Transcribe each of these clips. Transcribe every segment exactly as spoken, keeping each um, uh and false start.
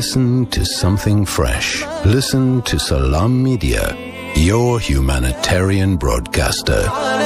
listen to something fresh. Listen to Salam Media, your humanitarian broadcaster.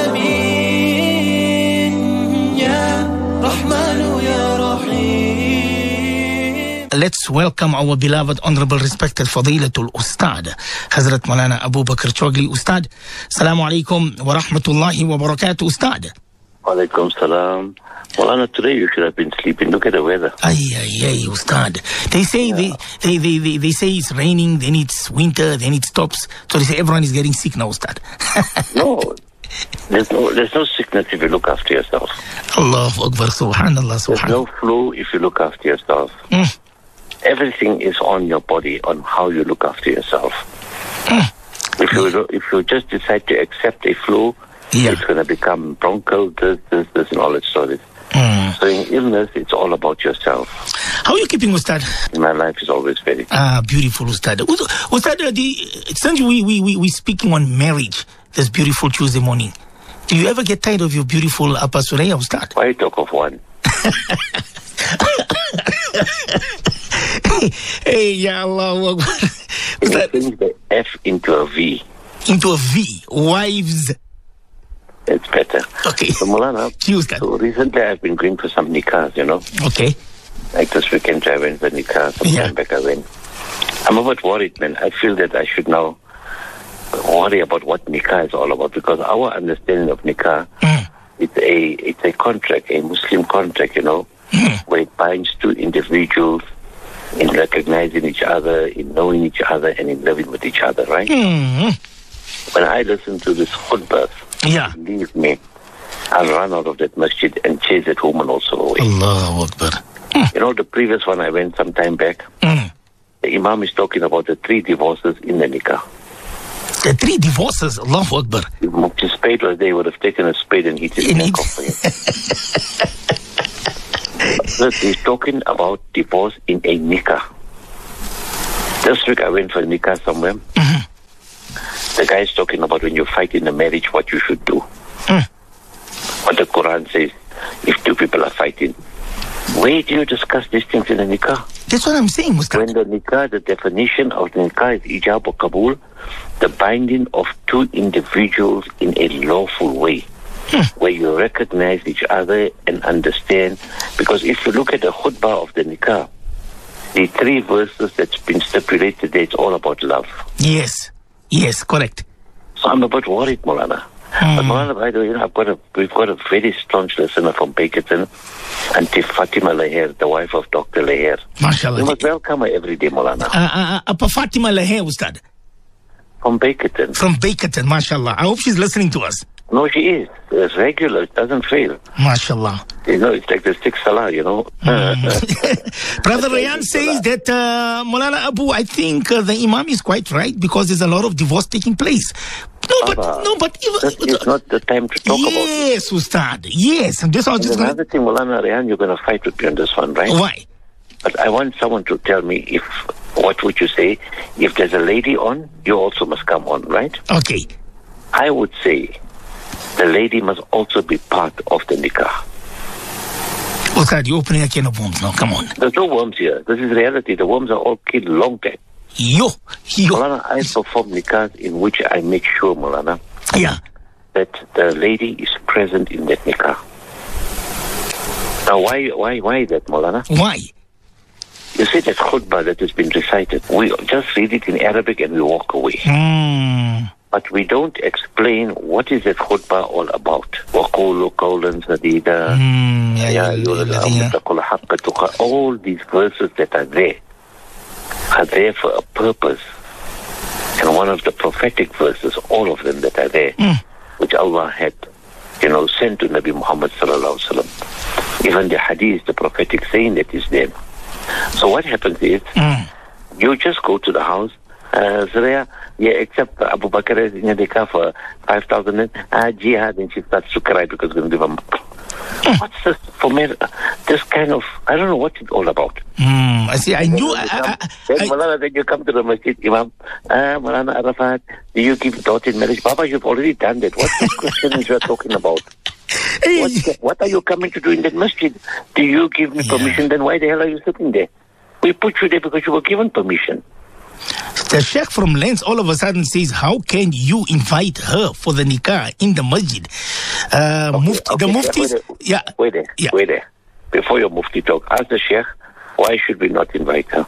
Let's welcome our beloved, honorable, respected Fadilatul Ustad, Hazrat Maulana Abu Bakr Chogli. Ustad, Assalamu alaikum wa rahmatullahi wa barakatuh, Ustad. Alaikum salam. Maulana, today you should have been sleeping. Look at the weather. Ay, ay, ay, Ustad. They say, yeah. they, they, they, they, they say it's raining, then it's winter, then it stops. So they say everyone is getting sick now, Ustad. No. There's no, there's no sickness if you look after yourself. Allahu Akbar, subhanallah, subhanallah. There's no flu if you look after yourself. Mm. Everything is on your body, on how you look after yourself. Mm. If you if you just decide to accept a flu, yeah. it's going to become bronchial, this, this, this, and all that stories. Mm. So in illness, it's all about yourself. How are you keeping, Ustad? My life is always very good. Ah, beautiful, Ustad. Ustad, uh, the, since we, we, we, we're speaking on marriage this beautiful Tuesday morning, do you ever get tired of your beautiful Appa Suraya, Ustad? Why talk of one? Hey, Ya Allah. Change the F into a V. Into a V. Wives. It's better. Okay. So, Maulana, so recently I've been going for some nikahs, you know. Okay. Like this weekend I went for nikah, some yeah. time back I went. I'm a bit worried, man. I feel that I should now worry about what nikah is all about, because our understanding of nikah, mm. it's a it's a contract, a Muslim contract, you know, mm. where it binds two individuals in recognizing each other, in knowing each other, and in living with each other, right? Mm. When I listen to this khutbah, yeah. believe me, I'll run out of that masjid and chase that woman also away. Allahu Akbar. Mm. You know, the previous one I went some time back, mm. the Imam is talking about the three divorces in the nikah. The three divorces, Allahu Akbar. If his spade was there, he would have taken a spade and hit his neck off for him. Look, he's talking about divorce in a nikah. This week I went for a nikah somewhere. Mm-hmm. The guy is talking about when you fight in a marriage, what you should do. Mm. What the Quran says, if two people are fighting. Where do you discuss these things in the nikah? That's what I'm saying, Ustad. When the nikah, the definition of the nikah is ijab or kabul, the binding of two individuals in a lawful way. Hmm. Where you recognize each other and understand. Because if you look at the khutbah of the nikah, the three verses that's been stipulated there, it's all about love. Yes, yes, correct. So I'm a bit worried, Maulana. Hmm. But Maulana, by the way, you know, I've got a, we've got a very staunch listener from Bakerton, Auntie Fatima Laher, the wife of Doctor Laher. MashaAllah. You must welcome her every day, Maulana. Uh, uh, uh, Fatima Laher, Ustad. From Bakerton. From Bakerton, MashaAllah. I hope she's listening to us. No, she is. It's regular. It doesn't fail. MashaAllah. You know, it's like the sixth salah, you know. Mm. Brother Rayan says that, uh, Maulana Abu, I think uh, the Imam is quite right, because there's a lot of divorce taking place. No, but, Abba, no, but... It's not the time to talk yes, about it. Yes, Ustad. Yes. And this I was just another gonna... thing, Maulana Rayan, you're going to fight with me on this one, right? Why? But I want someone to tell me if, what would you say, if there's a lady on, you also must come on, right? Okay. I would say the lady must also be part of the nikah. Ustad, you're opening a can of worms now. Come on. There's no worms here. This is reality. The worms are all killed long time. Yo, yo. Maulana, I perform nikahs in which I make sure, Maulana, yeah, that the lady is present in that nikah. Now, why, why, why is that, Maulana? Why? You see that khutbah that has been recited. We just read it in Arabic and we walk away. Mm. But we don't explain what is that khutbah all about. وَقُولُوا قَوْلًا سَدِيدًا يَا أَيُّهَا الَّذِينَ آمَنُوا all these verses that are there are there for a purpose. And one of the prophetic verses, all of them that are there, mm. which Allah had, you know, sent to Nabi Muhammad sallallahu alaihi wasallam. Even the hadith, the prophetic saying that is there. So what happens is, mm. you just go to the house, uh, Suraya, yeah, except Abu Bakr is in the car for five thousand, uh, jihad, and she starts to cry because she's going to give him. Mm. What's this for me? This kind of, I don't know what it's all about. Mm, I see, I and knew. Then, I, come, I, then, I, Malala, then you come to the masjid, Imam, uh, Malana Arafat, do you give daughter in marriage? Baba, you've already done that. What's the question you are talking about? What, what are you coming to do in that masjid? Do you give me permission? Yeah. Then why the hell are you sitting there? We put you there because you were given permission. The Sheikh from Lens all of a sudden says, how can you invite her for the nikah in the masjid? Uh, okay, mufti, okay, the muftis... Wait there, yeah. wait there, yeah. wait there. Before your mufti talk, ask the Sheikh, why should we not invite her?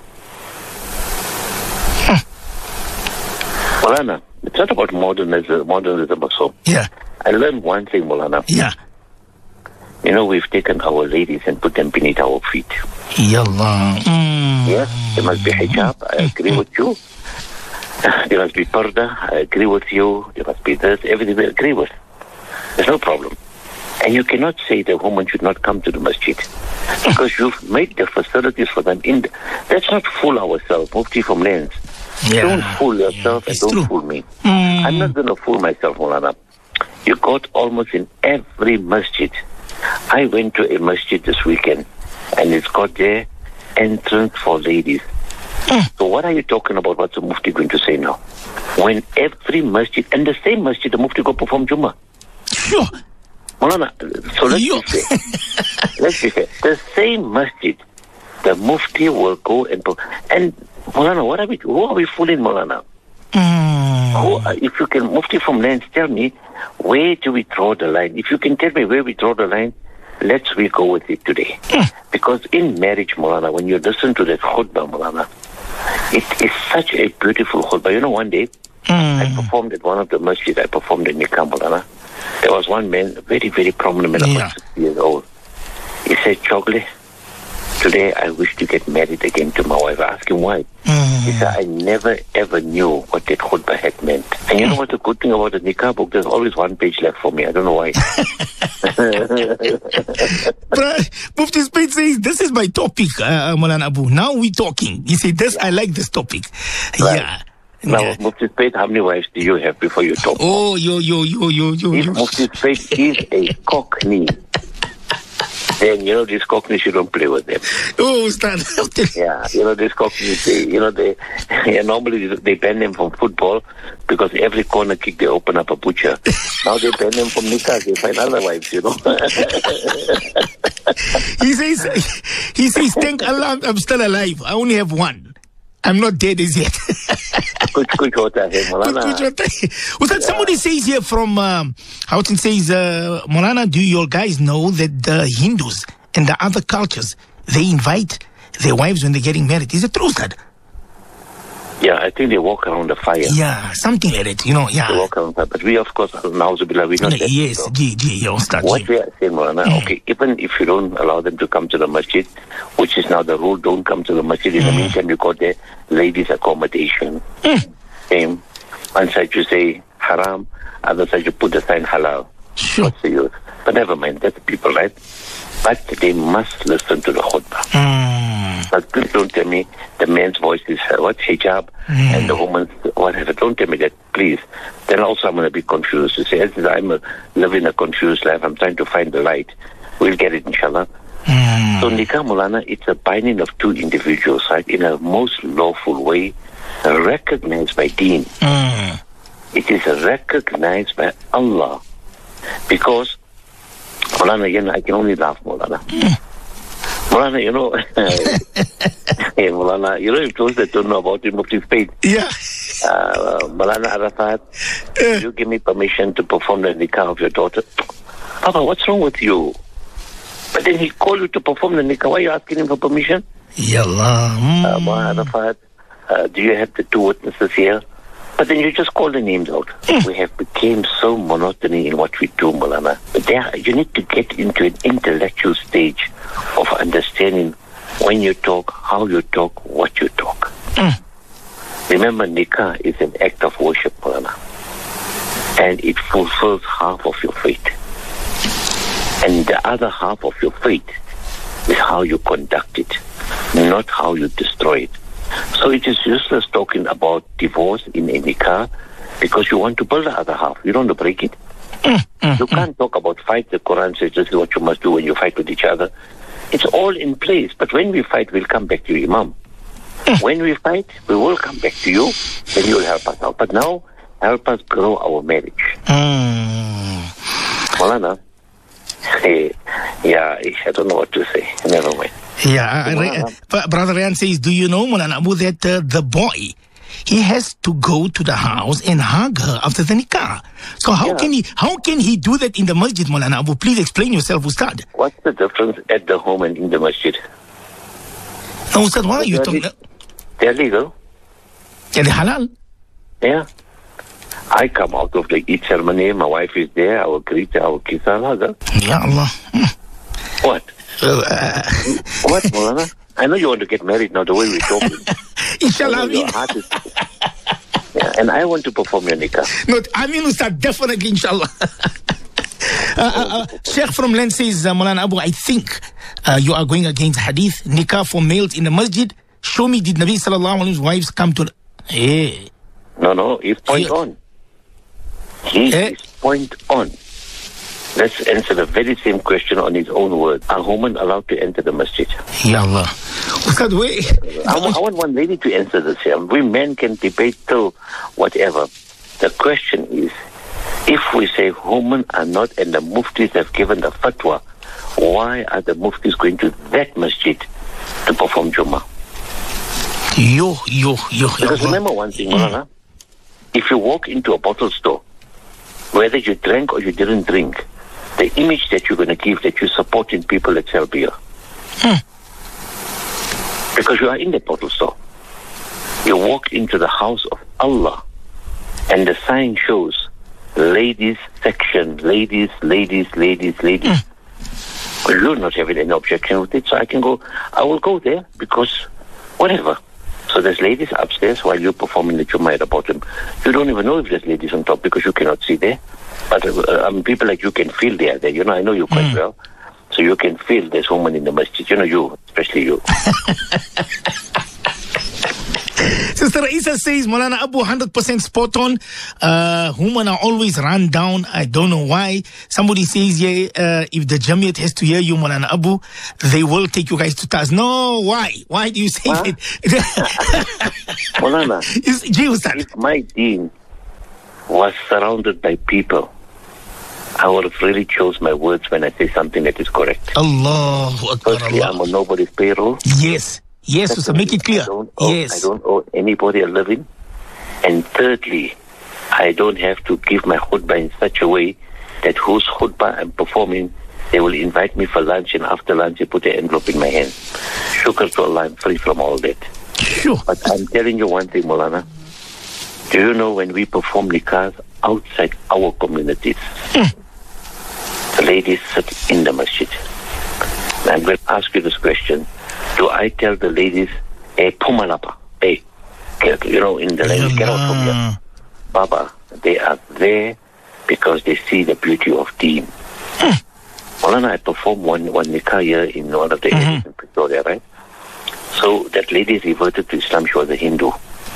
Hmm. Maulana, it's not about modernism, modernism or so. Yeah. I learned one thing, Maulana. Yeah. You know, we've taken our ladies and put them beneath our feet. Yallah. Mm. Yes, there must be hijab, I agree with you. There must be parda, I agree with you. There must be this, everything we agree with. There's no problem. And you cannot say the woman should not come to the masjid because you've made the facilities for them. In the, let's not fool ourselves, Mufti from Lens. Yeah. Don't fool yourself yeah, and don't true. fool me. Mm. I'm not going to fool myself, Maulana. You got almost in every masjid. I went to a masjid this weekend and it's got there entrance for ladies. Mm. So what are you talking about? What's the Mufti going to say now? When every masjid, and the same masjid, the Mufti go perform Jummah. Sure. Maulana, so let's Yo. be fair. Let's be fair. The same masjid, the Mufti will go and perform. And Maulana, what are we, who are we fooling, Maulana? Mm. Who, if you can, Mufti from Lens, tell me, where do we draw the line? If you can tell me where we draw the line, let's we go with it today. Mm. Because in marriage, Maulana, when you listen to that khutbah, Maulana, it is such a beautiful khutbah. You know, one day, mm. I performed at one of the masjids, I performed in Nikah, Maulana. There was one man, a very, very prominent man, yeah. about sixty years old. He said, Chogle, today I wish to get married again to my wife. I asked him why. Mm. He said, I never ever knew what that khutbah had meant. And you know what the good thing about the Nikah book? There's always one page left for me. I don't know why. Mufti Spade says, this is my topic, uh, Maulana Abu. Now we're talking. He said, this, yeah. I like this topic. Right. Yeah. Now, yeah. Mufti Spade, how many wives do you have before you talk? Oh, yo, yo, yo, yo, yo. If yo. Mufti Spade is a cockney, then, you know, these cockneys, you don't play with them. Oh, Ustad. Yeah, you know, these cockneys, they, you know, they, yeah, normally they ban them from football because every corner kick they open up a butcher. Now they ban them from Nikah, they find other wives, you know. he says, he says, thank Allah, I'm still alive. I only have one. I'm not dead as yet. Good, good water here, Maulana. Ustad, yeah. Somebody says here from, um, Houghton says, uh, Maulana, do your guys know that the Hindus and the other cultures, they invite their wives when they're getting married? Is it true, Ustad? Yeah, I think they walk around the fire. Yeah, something like that, you know, yeah. They walk around the fire. But we, of course, na'uzubillah, we don't. Yes, so. G, G, yeah, Ustad. What we are saying, Maulana, mm. okay, even if you don't allow them to come to the masjid, which is now the rule, don't come to the masjid. In mm. the meantime, you got the ladies' accommodation. Mm. Same. One side you say haram, other side you put the sign halal. Sure. What's the use? But never mind, that's the people, right? But they must listen to the khutbah. Mm. But please don't tell me the man's voice is uh, what hijab mm. and the woman's whatever. Don't tell me that, please. Then also I'm going to be confused. You say, as I'm uh, living a confused life, I'm trying to find the light. We'll get it, inshallah. Mm. So Nikah, Maulana, it's a binding of two individuals, right? In a most lawful way, recognized by Deen. Mm. It is recognized by Allah. Because, Maulana, you know, I can only laugh, Maulana. Mm. Maulana, you know, hey, Maulana, you know, if those that don't know about it, Mufti Spade. Yeah. Uh, Maulana Arafat, yeah. You give me permission to perform the nikah of your daughter. Papa, what's wrong with you? But then he called you to perform the nikah. Why are you asking him for permission? Yallah. Mm. Uh, Maulana Arafat, uh, do you have the two witnesses here? But then you just call the names out. Mm. We have become so monotony in what we do, Maulana. But there, you need to get into an intellectual stage of understanding when you talk, how you talk, what you talk. Mm. Remember, nikah is an act of worship, Maulana. And it fulfills half of your faith. And the other half of your faith is how you conduct it, not how you destroy it. So it is useless talking about divorce in a nikah because you want to build the other half. You don't want to break it. Mm, mm, you can't mm. talk about fight. The Quran says this is what you must do when you fight with each other. It's all in place. But when we fight, we'll come back to you, Imam. Mm. When we fight, we will come back to you. Then you will help us out. But now, help us grow our marriage. Mm. Maulana, hey, yeah, I don't know what to say. Never mind. Yeah, I, I, I, Brother Ryan says, do you know, Maulana Abu, that uh, the boy, he has to go to the house and hug her after the nikah. So how yeah. can he how can he do that in the masjid, Maulana Abu? Please explain yourself, Ustad. What's the difference at the home and in the masjid? No, Ustad, why are you talking? They're legal. Yeah, they're halal. Yeah. I come out of the Eid ceremony, my wife is there, I will greet her, I will kiss her, hug her. Ya Allah. What? Uh, what, Maulana? I know you want to get married now, the way we're talking. Inshallah. I your heart is... yeah, and I want to perform your nikah. No, I mean, Ustad, definitely, inshallah. uh, uh, uh, Sheikh from Len says, uh, Maulana Abu, I think uh, you are going against hadith, nikah for males in the masjid. Show me, did Nabi sallallahu alayhi wa wives come to... Hey. No, no, he's point yeah. on. He hey. is point on. Let's answer the very same question on his own words. Are women allowed to enter the masjid? Ya Allah. Ustad, wait. I, I want one lady to answer this here. We men can debate till whatever. The question is, if we say women are not and the muftis have given the fatwa, why are the muftis going to that masjid to perform Jummah? Yo, yo, yo. Because remember one thing, Maulana. Mm. If you walk into a bottle store, whether you drank or you didn't drink, the image that you're going to give that you're supporting people that sell beer. Hmm. Because you are in the bottle store. You walk into the house of Allah and the sign shows ladies section, ladies, ladies, ladies, ladies. Hmm. Well, you're not having any objection with it, so I can go, I will go there because whatever. So there's ladies upstairs while you're performing the Jummah at the bottom. You don't even know if there's ladies on top because you cannot see there. But uh, um, people like you can feel they are there. You know, I know you quite mm. well. So you can feel there's women in the masjid. You know, you, especially you. Sister Isa says, Maulana Abu, one hundred percent spot on. Uh, women are always run down. I don't know why. Somebody says, yeah, uh, if the Jamiat has to hear you, Maulana Abu, they will take you guys to task. No, why? Why do you say huh? that? Maulana, if my deen was surrounded by people, I would have really chose my words when I say something that is correct. Allahu Akbar. Firstly, I'm on nobody's payroll. Yes. Yes, so make it clear. I don't owe, yes. I don't owe anybody a living. And thirdly, I don't have to give my khutbah in such a way that whose khutbah I'm performing, they will invite me for lunch and after lunch they put an envelope in my hand. Shukr to Allah, I'm free from all that. Sure. But I'm telling you one thing, Maulana. Do you know when we perform nikahs outside our communities, mm. the ladies sit in the masjid. And I'm going to ask you this question. Do I tell the ladies, hey, pumalapa, hey, you know, in the language, get out from here. Baba, they are there because they see the beauty of deen. Mm. Maulana, I performed one, one nikah here in one of the mm-hmm. areas in Pretoria, right? So that lady is reverted to Islam. She was a Hindu.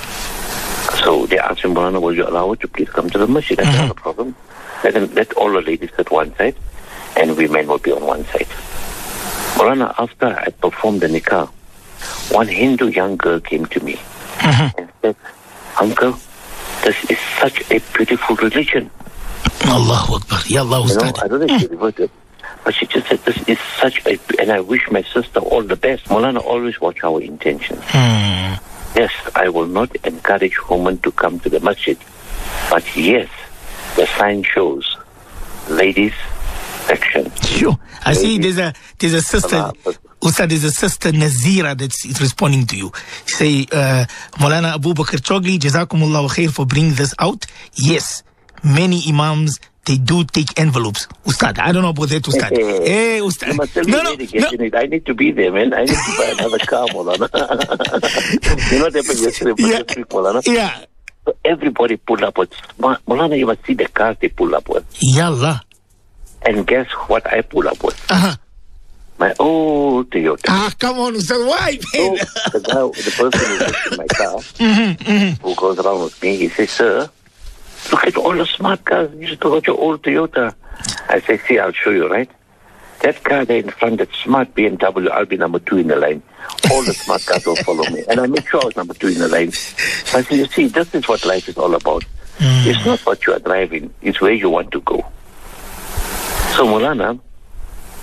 So they asked him, Maulana, will you allow her to please come to the masjid? I said, mm-hmm. not a problem. Let, them, let all the ladies at one side and we men will be on one side. Maulana, after I performed the nikah, one Hindu young girl came to me mm-hmm. and said, Uncle, this is such a beautiful religion. Allahu Akbar. Ya Allah, you know, I don't know if she reverted, but she just said, this is such a, and I wish my sister all the best. Maulana, always watch our intentions. Mm. Yes, I will not encourage women to come to the masjid, but yes, the sign shows ladies section. Sure. I ladies, see there's a there's a sister, Ustad, there's a sister Nazira that's responding to you. Say, uh, Maulana Abu Bakr Chogli, Jazakumullah khair for bringing this out. Yes, many imams, they do take envelopes. Ustad, I don't know about that, Ustad. Hey, hey Ustad. You must tell no, me no, no. It. I need to be there, man. I need to buy another car, Maulana. You know what happened yesterday, yeah. this week, Maulana? Yeah. So everybody pulled up with, Maulana, you must see the cars they pull up with. Yallah. And guess what I pull up with? Uh-huh. My old Toyota. Ah, come on, Ustad, why, man? So the guy, the person who was in my car, mm-hmm, mm-hmm. who goes around with me, he says, sir, look at all the smart cars. You just got your old Toyota. I say, see, I'll show you, right? That car there in front, that smart B M W, I'll be number two in the line. All the smart cars will follow me. And I make sure I was number two in the line. I say, you see, this is what life is all about. Mm. It's not what you are driving. It's where you want to go. So, Maulana,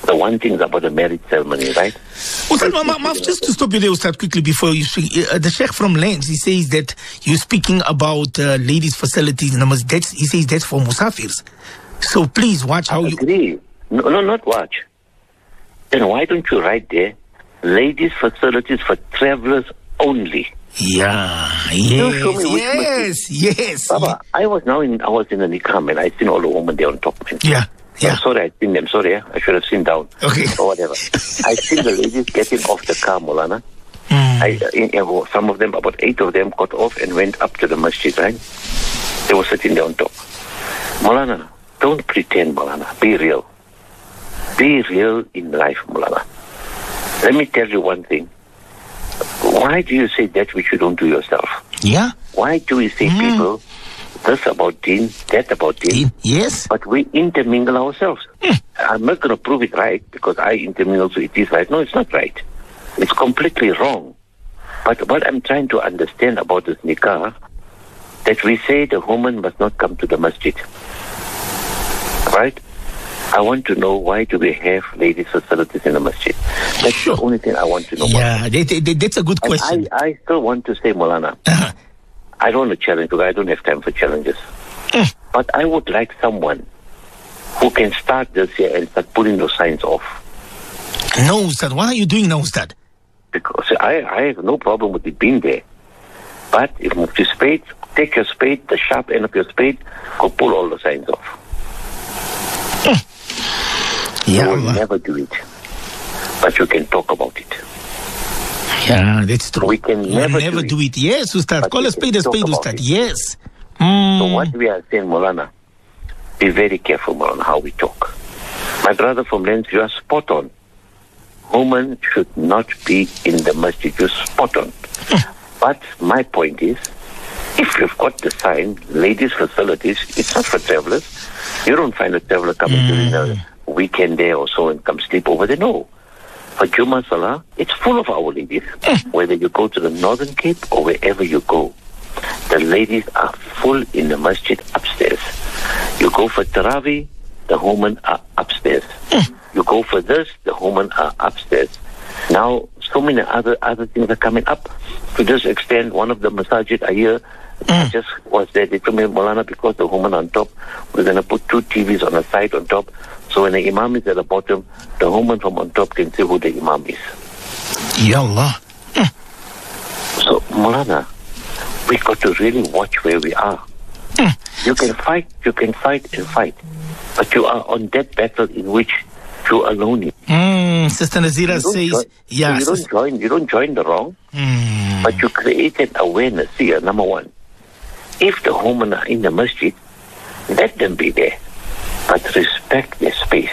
the one thing is about the marriage ceremony, right? Ustad, ma, ma, ma, just to stop you there, Ustad, quickly before you speak. Uh, the Sheikh from Lens, he says that you're speaking about uh, ladies' facilities. That's, he says that's for musafirs. So please watch how I you... agree. No, no, not watch. Then why don't you write there, ladies' facilities for travelers only? Yeah, yes, yes, yes. Baba, yeah. I was now in, I was in the Nikam and I seen all the women there on top. Man. Yeah. Yeah. I'm sorry, I seen them. Sorry, yeah? I should have seen down. Okay. Or whatever. I seen the ladies getting off the car, Molana. Mm. I, in, in, some of them, about eight of them, got off and went up to the masjid, right? They were sitting there on top. Molana, don't pretend, Molana. Be real. Be real in life, Molana. Let me tell you one thing. Why do you say that which you don't do yourself? Yeah. Why do we say mm. people this about deen, that about deen? Deen, yes. But we intermingle ourselves. Mm. I'm not going to prove it right because I intermingle, so it is right. No, it's not right. It's completely wrong. But what I'm trying to understand about this nikah, that we say the woman must not come to the masjid. Right? I want to know, why do we have ladies' facilities in the masjid? That's sure. the only thing I want to know. Yeah, that, that, that's a good question. And I, I still want to say, Molana, uh-huh. I don't want to challenge because I don't have time for challenges. Mm. But I would like someone who can start this year and start pulling those signs off. No, Ustad. What are you doing now, Ustad? Because I, I have no problem with it being there. But if Mufti Spade, take your spade, the sharp end of your spade, go pull all the signs off. Mm. Yeah, you will never do it. But you can talk about it. Yeah, that's true. We can you never, never do, do it. it. Yes, Ustad. Call a spade a spade, Ustad. Yes. Mm. So what we are saying, Molana, be very careful, Molana, how we talk. My brother from Lens, you are spot on. Women should not be in the masjid. You're spot on. Mm. But my point is, if you've got the sign, ladies' facilities, it's not for travelers. You don't find a traveler coming mm. during a weekend there or so and come sleep over there. No. For Jummah Salah, it's full of our ladies. Mm. Whether you go to the Northern Cape or wherever you go, the ladies are full in the masjid upstairs. You go for Tarawih, the women are upstairs. Mm. You go for this, the women are upstairs. Now, so many other other things are coming up. To this extent, one of the masajid I hear, mm. I just was there. They told me, Molana, because the woman on top, we're going to put two T Vs on the side on top. So when the imam is at the bottom, the woman from on top can see who the imam is. Ya Allah. Mm. So, Molana, we got to really watch where we are. Mm. You can fight, you can fight and fight. But you are on that battle in which you're alone. Mm, Sister Nazira says, join, yeah, you don't join. You don't join the wrong, mm. but you create an awareness. Here, number one, if the women are in the masjid, let them be there, but respect their space.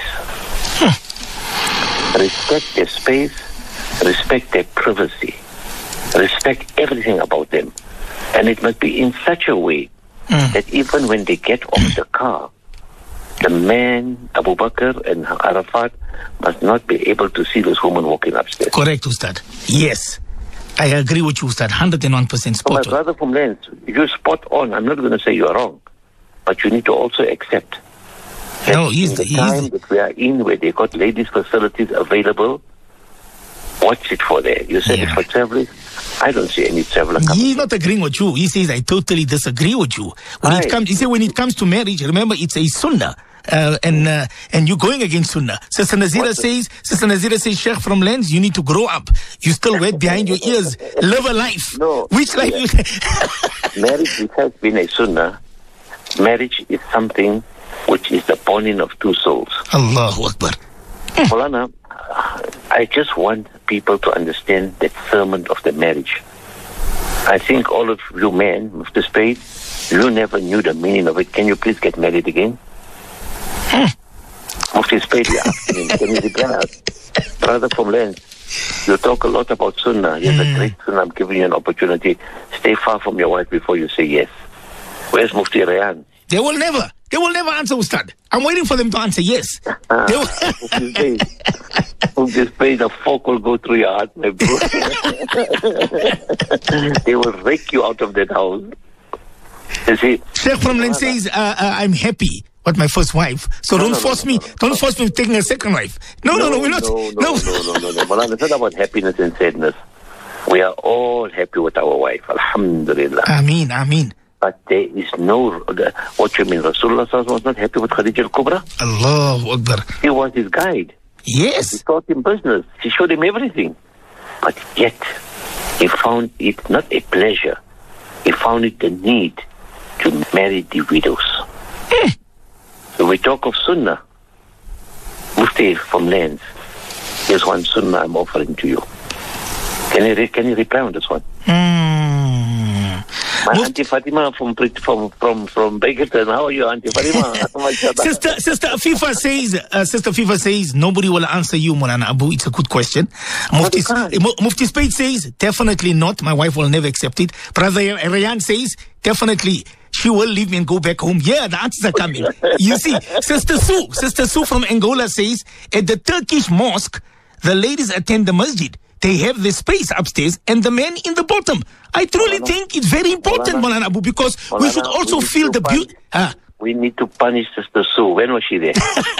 Hmm. Respect their space. Respect their privacy. Respect everything about them, and it must be in such a way mm. that even when they get off the car, the man, Abu Bakr and Arafat, must not be able to see this woman walking upstairs. Correct, Ustad. Yes. I agree with you, Ustad. one hundred one percent spot on. So my brother from Lens, you're spot on. I'm not going to say you're wrong. But you need to also accept that no, he's in the he's time that we are in, where they got ladies' facilities available, watch it for there. You said yeah. it's for travelers. I don't see any traveler coming. He's not agreeing with you. He says, I totally disagree with you. When Right. it comes, he said, when it comes to marriage, remember, it's a sunnah. Uh, and uh, and you're going against sunnah. Sister Nazira What? says, Sister Nazira says, Sheikh from Lens, you need to grow up. You still wet behind your ears. Live a life. No. Which life? Yeah. You Marriage, it has been a sunnah. Marriage is something which is the bonding of two souls. Allahu Akbar. Molana, I just want people to understand that sermon of the marriage. I think all of you men, Mister Spade, you never knew the meaning of it. Can you please get married again? Mufti Spade, yeah. I mean, can you reply us? Brother from Lens, you talk a lot about sunnah. Here's mm. a great sunnah. I'm giving you an opportunity. Stay far from your wife before you say yes. Where's Mufti Rayan? They will never. They will never answer, Ustad. I'm waiting for them to answer yes. Ah, They will- Mufti Spade. Mufti Spade, the fork will go through your heart, my bro. They will rake you out of that house. You see, Sheikh from Lens says, uh, uh, I'm happy what my first wife. So No, don't no, no, force no, me. no, no. Don't force me taking a second wife. No, no, no, we're not. No, no, no, no, no, no. Malana, it's not about happiness and sadness. We are all happy with our wife. Alhamdulillah. Ameen, ameen. But there is no... What you mean? Rasulullah was not happy with Khadija al-Kubra? Allahu Akbar. She was his guide. She Yes. taught him business. She showed him everything. But yet, he found it not a pleasure. He found it the need to marry the widows. So we talk of Sunnah. Mufti from Lands. Here's one Sunnah I'm offering to you. Can you, re- can you reply on this one? Mm. My Mufti- Auntie Fatima from from from from Bakerton. How are you, Auntie Fatima? Sister, Sister Afifa says, uh, Sister Afifa says, nobody will answer you, Maulana Abu. It's a good question. Mufti, they can't. Mu- Mufti Spade says, definitely not. My wife will never accept it. Brother Rayan says, definitely. She will leave me and go back home. Yeah, the answers are coming. You see, Sister Sue, Sister Sue from Angola says, at the Turkish mosque, the ladies attend the masjid. They have the space upstairs and the men in the bottom. I truly Maulana, think it's very important, Maulana, Maulana Abu, because we Maulana, should also we need feel to the beauty. punish- We need to punish Sister Sue. When was she there?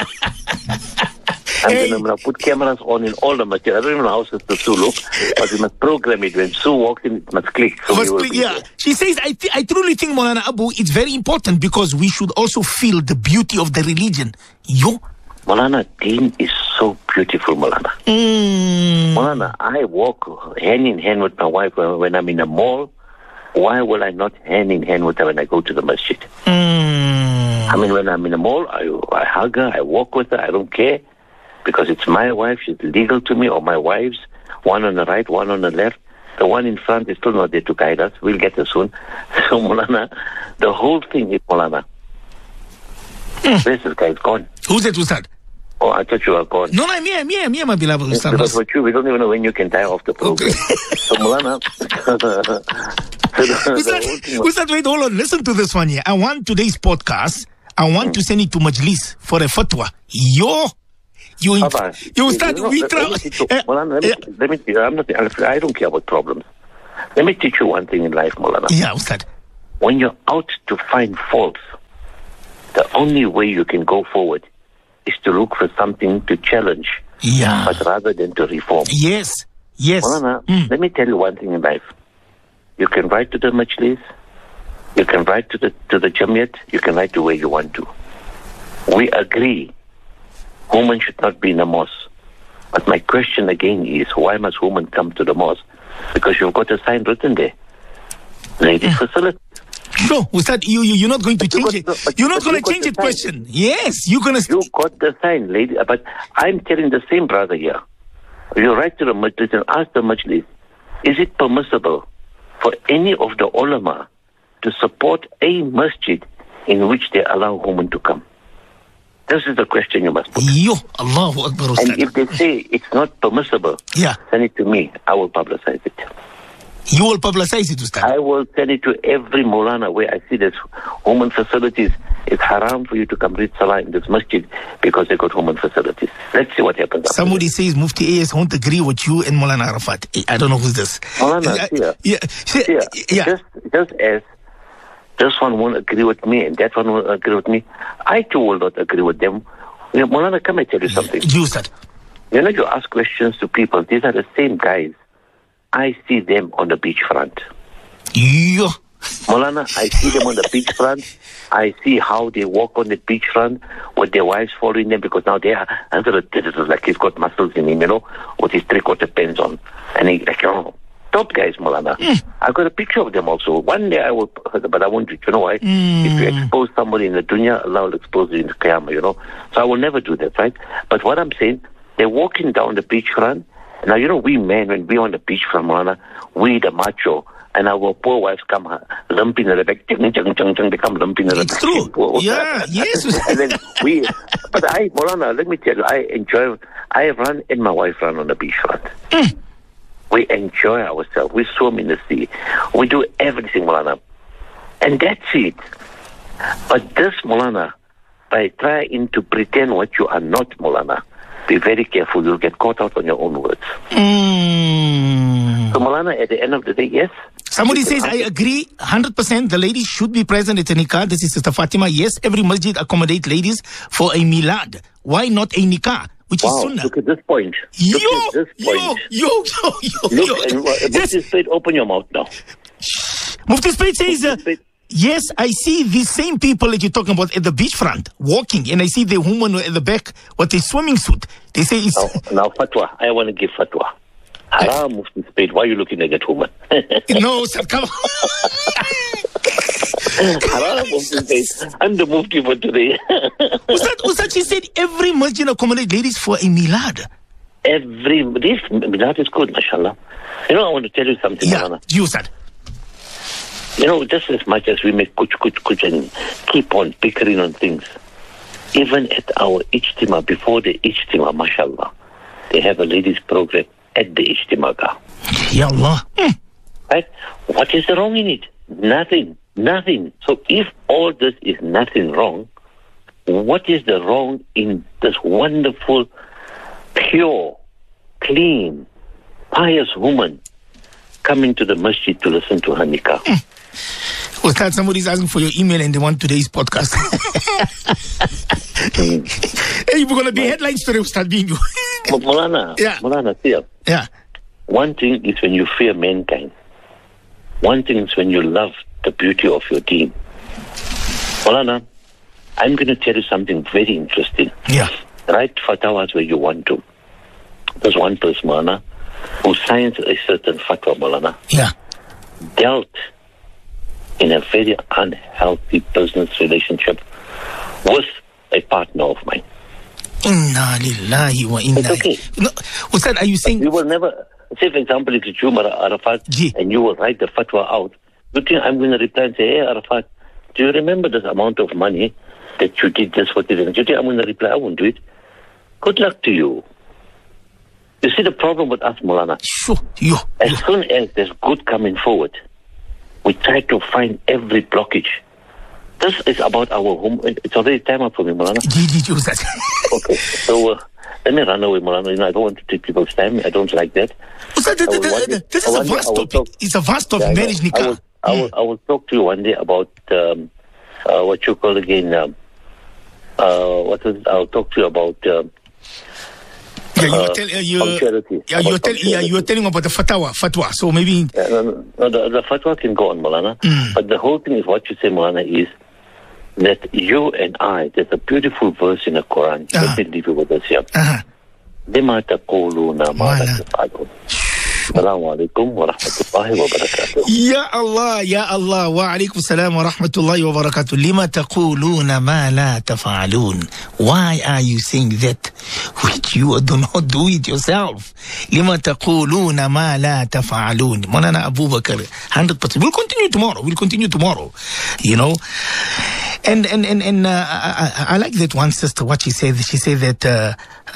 I'm Hey. going to put cameras on in all the masjid. I don't even know how Sister Sue look, but we must program it. When Sue walks in, it must click. So Must we will click, be yeah. there. She says, I, th- I truly think, Maulana Abu, it's very important because we should also feel the beauty of the religion. Yo. Maulana, Deen is so beautiful, Maulana. Mm. Maulana, I walk hand in hand with my wife when when I'm in a mall. Why will I not hand in hand with her when I go to the masjid? Mm. I mean, when I'm in a mall, I, I hug her, I walk with her, I don't care. Because it's my wife, she's legal to me, or my wives, one on the right, one on the left. The one in front is still not there to guide us. We'll get her soon. So, Maulana, the whole thing is, Maulana, Mm. where's this guy? He's gone. Who's that, Ustad? Oh, I thought you were gone. No, no, I'm here, I'm here, I'm here, my beloved Ustad. Because with you, we don't even know when you can die off the program. Okay. So, Maulana, so the, the Ustad, whole thing was, Ustad, wait, hold on. Listen to this one here. I want today's podcast, I want to send it to Majlis for a fatwa. Yo. You, Baba, you Ustad, know, we let- try. let me teach you- eh, Maulana, let me, eh, let me teach you, I'm not, I don't care about problems. Let me teach you one thing in life, Maulana. Yeah, Ustad. When you're out to find faults, the only way you can go forward is to look for something to challenge, Yeah. but rather than to reform. Yes. Yes. Maulana, Mm. let me tell you one thing in life. You can write to the Majlis, you can write to the to the Jamiat, you can write to where you want to. We agree women should not be in the mosque. But my question again is, why must women come to the mosque? Because you've got a sign written there. Ladies facility. Sure, Ustad, you, you, you're not going to But you change got- it. but- You're not but going you to got change the it sign. question. Yes, you're going to... You got the sign, lady. But I'm telling the same brother here. You write to the Majlis and ask the Majlis, is it permissible for any of the ulama to support a masjid in which they allow women to come? This is the question you must put. Yo, Allahu Akbar, And Ustad. if they say it's not permissible, Yeah. send it to me. I will publicize it. You will publicize it, Ustad. I will send it to every Maulana where I see this women facilities. It's haram for you to come read Salah in this masjid because they got women facilities. Let's see what happens. after Somebody says Mufti A S won't agree with you and Maulana Arafat. I don't know who's this. Maulana, Uh, here. yeah. this. Yeah, Yeah. Just, just as this one won't agree with me and that one won't agree with me, I too will not agree with them. You know, Maulana, come and tell you something. You, Ustad. You know, you ask questions to people. These are the same guys. I see them on the beachfront. Yo. Maulana, I see them on the beachfront. I see how they walk on the beachfront with their wives following them because now they are under the this is like he's got muscles in him, you know, with his three-quarter pants on. And he, like, you know, top guys, Maulana. Mm. I've got a picture of them also. One day I will, but I won't do it. You know why? Mm. If you expose somebody in the dunya, Allah will expose you in the Qiyamah, you know. So I will never do that, right? But what I'm saying, they're walking down the beachfront. Now, you know, we men, when we're on the beachfront, Maulana, we the macho, and our poor wives come uh, lumping in the back, chung, chung, chung, chung, they come lumping in the It's back. true. Yeah, yes. And then we, but I, Maulana, let me tell you, I enjoy, I run and my wife run on the beachfront. Mm. We enjoy ourselves. We swim in the sea. We do everything, Maulana. And that's it. But this, Maulana, by trying to pretend what you are not, Maulana, be very careful. You'll get caught out on your own words. Mm. So, Maulana, at the end of the day, yes, Somebody says, I agree one hundred percent. The ladies should be present at a nikah. This is Sister Fatima. Yes, every masjid accommodate ladies for a milad. Why not a nikah? Which wow, is sunnah. Look at this point. Yo, look at this point. yo, yo, yo, yo, Look, yo. and, uh, Yes. Mufti Spade, open your mouth now. Mufti Spade says, uh, Mufti Spade. yes, I see these same people that you're talking about at the beachfront walking, and I see the woman at the back with a swimming suit. They say it's... Now, now fatwa. I want to give fatwa. Haram, Mufti Spade. Why are you looking at that woman? No, sir, come on. Haram, Mufti Spade. I'm the Mufti for today. Ustad, Ustad, she said every masjid accommodate ladies for a milad. Every, this milad is good, mashallah. You know, I want to tell you something, Yeah, Malana. you said. You know, just as much as we make kuch, kuch, kuch and keep on bickering on things, even at our ijtima, before the ijtima, mashallah, they have a ladies program at the ijtima. Ya Allah. Mm. Right? What is wrong in it? Nothing. Nothing. So if all this is nothing wrong, what is the wrong in this wonderful, pure, clean, pious woman coming to the masjid to listen to her nikah? Mm. Ustad, somebody's asking for your email and they want today's podcast. Hey, you're going to be headlines today, Ustad Bindu. Mulana, Yeah. Mulana, see, Yeah. one thing is when you fear mankind. One thing is when you love the beauty of your deen. Mulana, I'm going to tell you something very interesting. Yeah. Write fatwas where you want to. There's one person, Mulana, who signs a certain fatwa, Mulana, Yeah. dealt in a very unhealthy business relationship with a partner of mine. Inna lillahi wa inna It's okay. No, Ustad, are you saying... You will never, say for example, if it's you, Arafat, Ji. and you will write the fatwa out, you think I'm going to reply and say, hey, Arafat, do you remember this amount of money that you did this for this? Do you think I'm going to reply, I won't do it? Good luck to you. You see the problem with us, Mulana? Sure. Yo. As soon as there's good coming forward, we try to find every blockage. This is about our home. It's already time up for me, Mulana. Ji, ji, ji, Ustad. Okay, so uh, let me run away, Mulana. You know, I don't want to take people's time. I don't like that. Ustad, th- I will th- one th- day- this I is a one day vast I will topic. talk- It's a vast topic, Yeah, I know. marriage I nikah. will, I, will, Mm. I will talk to you one day about um, uh, what you call again. Um, uh, what is? I'll talk to you about. Um, Yeah, you were uh, tell, uh, you, punctuality. yeah, you were About tell, yeah, you were telling about the fatwa, fatwa. So maybe, Uh, no, no, no, the, the fatwa can go on, Mulana. Mm. But the whole thing is what you say, Mulana, is that you and I, there's a beautiful verse in the Quran. Uh-huh. Let me leave you with this here. uh-huh. لما تقولون ما لا Wala. تفعلون. السلام عليكم ورحمة الله وبركاته. Ya Allah, Ya Allah, wa alaikum salam wa rahmatullahi wa barakatuh. Lima taquluna ma la tafa'alun. Why are you saying that which you do not do it yourself? Lima taquluna ma la tafa'alun. Manana Abu Bakr, one hundred percent. We'll continue tomorrow. We'll continue tomorrow. You know? And and and, and uh, I, I, I like that one sister, what she said. She said that uh,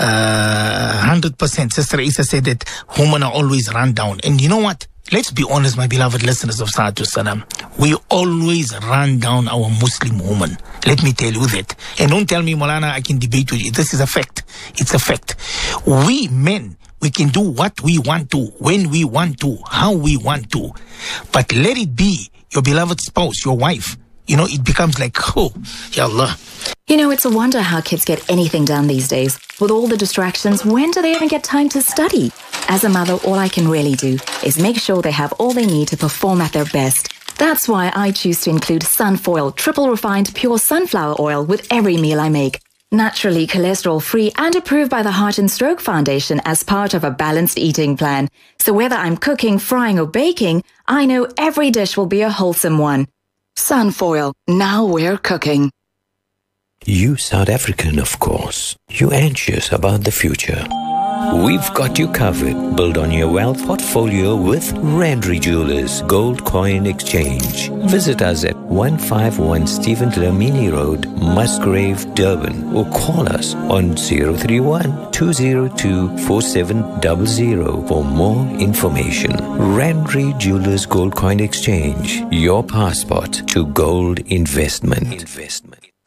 uh, one hundred percent. Sister Isa said that women are always run down. And you know what? Let's be honest, my beloved listeners of Salatu Salam. We always run down our Muslim woman. Let me tell you that. And don't tell me, Maulana, I can debate with you. This is a fact. It's a fact. We men, we can do what we want to, when we want to, how we want to. But let it be your beloved spouse, your wife. You know, it becomes like, oh, Ya Allah. You know, it's a wonder how kids get anything done these days. With all the distractions, when do they even get time to study? As a mother, all I can really do is make sure they have all they need to perform at their best. That's why I choose to include Sunfoil triple refined pure sunflower oil with every meal I make. Naturally cholesterol-free and approved by the Heart and Stroke Foundation as part of a balanced eating plan. So whether I'm cooking, frying or baking, I know every dish will be a wholesome one. Sunfoil, now we're cooking. You South African, of course. You anxious about the future. We've got you covered. Build on your wealth portfolio with Randry Jewelers Gold Coin Exchange. Visit us at one fifty-one Stephen Dlamini Road, Musgrave, Durban, or call us on zero three one, two zero two, four seven zero zero for more information. Randry Jewelers Gold Coin Exchange, your passport to gold investment. investment.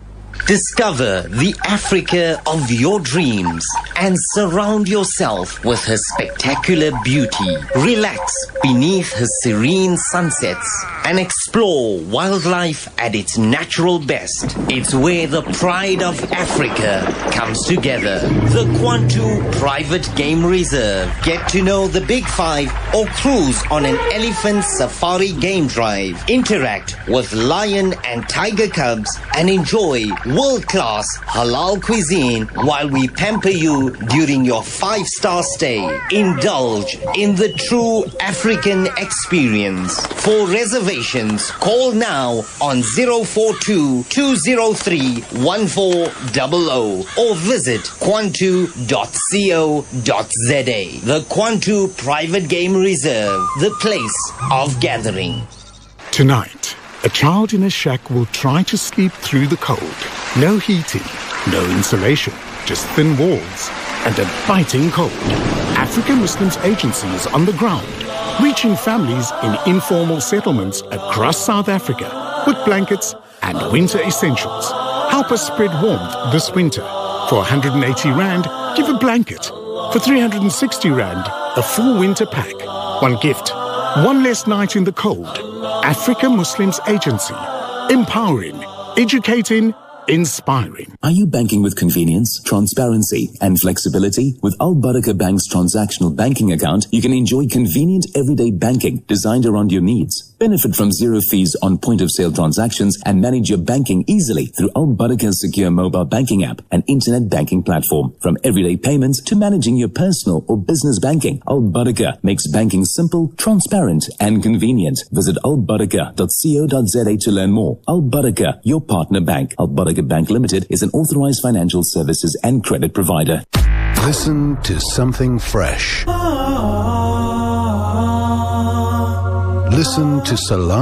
Discover the Africa of your dreams and surround yourself with her spectacular beauty. Relax beneath her serene sunsets and explore wildlife at its natural best. It's where the pride of Africa comes together. The Kwantu Private Game Reserve. Get to know the Big Five or cruise on an elephant safari game drive. Interact with lion and tiger cubs and enjoy world-class halal cuisine while we pamper you during your five-star stay. Indulge in the true African experience. For reservations, call now on zero four two, two zero three, one four zero zero or visit kwantu dot co dot za. The Kwantu Private Game Reserve, the place of gathering. Tonight, a child in a shack will try to sleep through the cold. No heating, no insulation, just thin walls and a biting cold. African Muslims Agency is on the ground, reaching families in informal settlements across South Africa with blankets and winter essentials. Help us spread warmth this winter. For one hundred eighty rand, give a blanket. For three hundred sixty rand, a full winter pack. One gift, one less night in the cold. Africa Muslims Agency. Empowering, educating, inspiring. Are you banking with convenience, transparency, and flexibility? With Al Barakah Bank's transactional banking account, you can enjoy convenient everyday banking designed around your needs. Benefit from zero fees on point-of-sale transactions and manage your banking easily through Al Barakah's secure mobile banking app and internet banking platform. From everyday payments to managing your personal or business banking, Al Barakah makes banking simple, transparent, and convenient. Visit al barakah dot co dot za to learn more. Al Barakah, your partner bank. Al Barakah Bank Limited is an authorized financial services and credit provider. Listen to something fresh. Listen to Salam.